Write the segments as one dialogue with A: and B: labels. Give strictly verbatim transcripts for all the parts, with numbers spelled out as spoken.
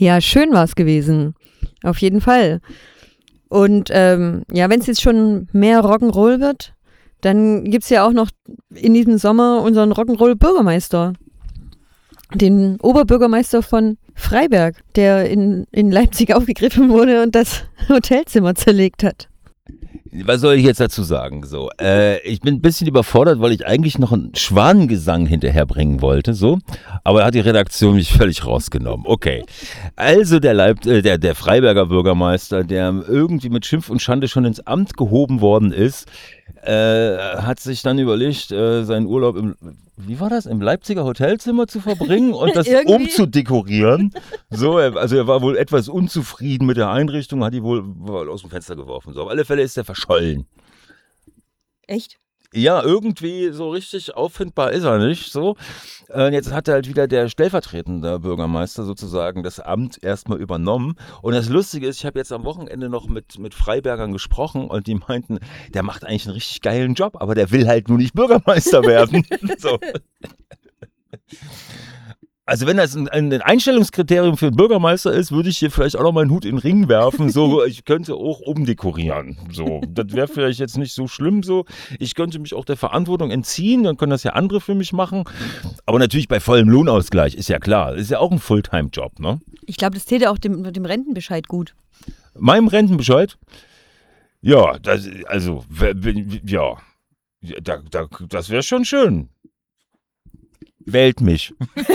A: Ja, schön war es gewesen. Auf jeden Fall. Und ähm, ja, wenn es jetzt schon mehr Rock'n'Roll wird, dann gibt es ja auch noch in diesem Sommer unseren Rock'n'Roll-Bürgermeister. Den Oberbürgermeister von Freiberg, der in, in Leipzig aufgegriffen wurde und das Hotelzimmer zerlegt hat.
B: Was soll ich jetzt dazu sagen? So, äh, ich bin ein bisschen überfordert, weil ich eigentlich noch einen Schwanengesang hinterherbringen wollte, so. Aber da hat die Redaktion mich völlig rausgenommen. Okay. Also der, Leib, äh, der, der Freiberger Bürgermeister, der irgendwie mit Schimpf und Schande schon ins Amt gehoben worden ist, äh, hat sich dann überlegt, äh, seinen Urlaub im, wie war das, im Leipziger Hotelzimmer zu verbringen und das umzudekorieren. So, er, also er war wohl etwas unzufrieden mit der Einrichtung, hat die wohl, wohl aus dem Fenster geworfen. So, auf alle Fälle ist er verschollen.
A: Echt?
B: Ja, irgendwie so richtig auffindbar ist er nicht. So. Äh, jetzt hat halt wieder der stellvertretende Bürgermeister sozusagen das Amt erstmal übernommen. Und das Lustige ist, ich habe jetzt am Wochenende noch mit, mit Freibergern gesprochen und die meinten, der macht eigentlich einen richtig geilen Job, aber der will halt nur nicht Bürgermeister werden. So. Also wenn das ein, ein Einstellungskriterium für einen Bürgermeister ist, würde ich hier vielleicht auch noch meinen Hut in den Ring werfen. So, ich könnte auch umdekorieren. So, das wäre vielleicht jetzt nicht so schlimm. So, ich könnte mich auch der Verantwortung entziehen, dann können das ja andere für mich machen. Aber natürlich bei vollem Lohnausgleich, ist ja klar. Das ist ja auch ein Fulltime-Job, ne?
A: Ich glaube, das täte auch dem, dem Rentenbescheid gut.
B: Meinem Rentenbescheid? Ja, das, also, ja, da, da, das wäre schon schön. Wählt mich.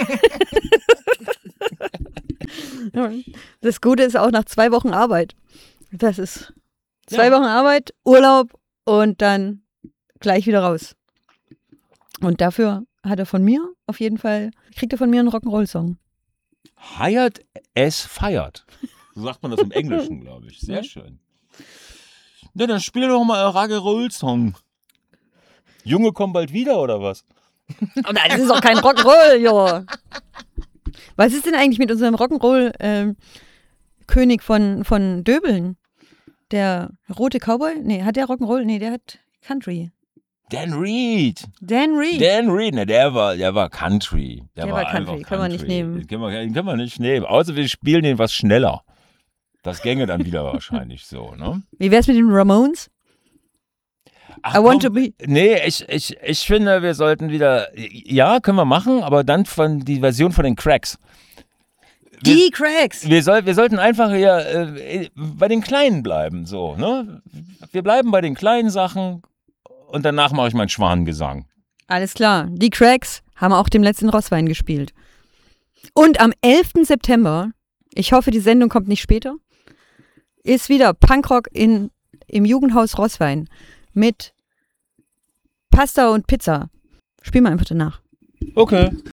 A: Das Gute ist auch nach zwei Wochen Arbeit. Das ist zwei ja. Wochen Arbeit, Urlaub und dann gleich wieder raus. Und dafür hat er von mir auf jeden Fall, kriegt er von mir einen Rock'n'Roll-Song.
B: Hired as fired. So sagt man das im Englischen, glaube ich. Sehr schön. Ja, dann spiel doch mal einen Rock'n'Roll-Song. Junge kommen bald wieder, oder was?
A: Oh nein, das ist doch kein Rock'n'Roll, jo. Was ist denn eigentlich mit unserem Rock'n'Roll-König äh, von, von Döbeln? Der rote Cowboy? Nee, hat der Rock'n'Roll? Nee, der hat Country.
B: Dan Reed.
A: Dan Reed.
B: Dan Reed, ne, der war, der war Country. Der,
A: der
B: war,
A: war Country, können wir nicht nehmen.
B: Den können wir, den können wir nicht nehmen. Außer wir spielen den was schneller. Das gänge dann wieder wahrscheinlich so, ne?
A: Wie wär's mit den Ramones?
B: Ach,
A: I want
B: komm,
A: to be.
B: Nee, ich, ich, ich finde, wir sollten wieder, ja, können wir machen, aber dann von die Version von den Cracks. Wir,
A: die Cracks!
B: Wir, soll, wir sollten einfach hier äh, bei den Kleinen bleiben, so, ne? Wir bleiben bei den kleinen Sachen und danach mache ich meinen Schwanengesang.
A: Alles klar. Die Cracks haben auch dem letzten Rosswein gespielt. Und am elften September, ich hoffe, die Sendung kommt nicht später, ist wieder Punkrock in, im Jugendhaus Rosswein. Mit Pasta und Pizza. Spiel mal einfach danach.
B: Okay.